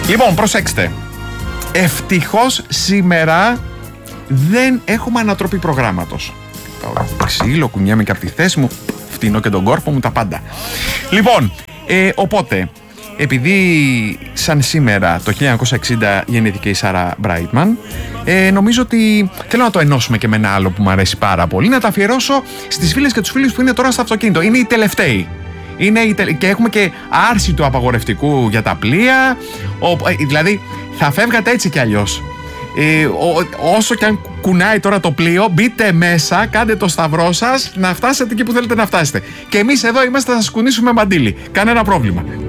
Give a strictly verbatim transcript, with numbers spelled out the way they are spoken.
Λοιπόν, προσέξτε. Ευτυχώς σήμερα δεν έχουμε ανατροπή προγράμματος. Ξύλο, κουνιάμαι και από τη θέση μου, φτύνω και τον κόρφο μου, τα πάντα. Λοιπόν, ε, οπότε, επειδή σαν σήμερα το χίλια εννιακόσια εξήντα γεννήθηκε η Σάρα Μπράιτμαν, ε, νομίζω ότι θέλω να το ενώσουμε και με ένα άλλο που μου αρέσει πάρα πολύ, να το αφιερώσω στις φίλες και τους φίλους που είναι τώρα στο αυτοκίνητο. Είναι οι τελευταίοι. Είναι οι τε... Και έχουμε και άρση του απαγορευτικού για τα πλοία. Ο... Δηλαδή θα φεύγατε έτσι κι αλλιώς. Ε, ό, όσο και αν κουνάει τώρα το πλοίο, μπείτε μέσα, κάντε το σταυρό σας, να φτάσετε εκεί που θέλετε να φτάσετε. Και εμείς εδώ είμαστε, θα σας κουνήσουμε μαντίλι. Κανένα πρόβλημα.